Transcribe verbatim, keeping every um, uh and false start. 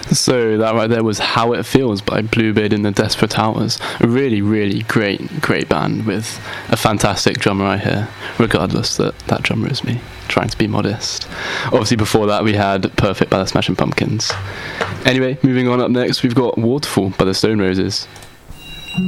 So that right there was How It Feels by Bluebeard and the Desperate Hours. A really, really great, great band with a fantastic drummer right here, regardless that that drummer is me, trying to be modest. Obviously before that we had Perfect by the Smashing Pumpkins. Anyway, moving on, up next we've got Waterfall by the Stone Roses.